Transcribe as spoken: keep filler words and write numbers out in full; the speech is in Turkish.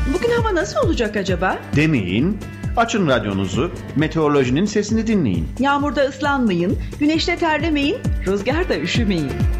Bugün hava nasıl olacak acaba? Demeyin. Açın radyonuzu, meteorolojinin sesini dinleyin. Yağmurda ıslanmayın, güneşte terlemeyin, rüzgarda üşümeyin.